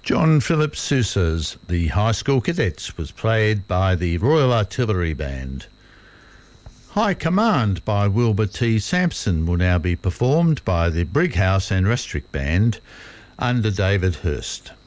John Philip Sousa's The High School Cadets was played by the Royal Artillery Band. High Command by Wilbur T. Sampson will now be performed by the Brighouse and Restrict Band under David Hurst.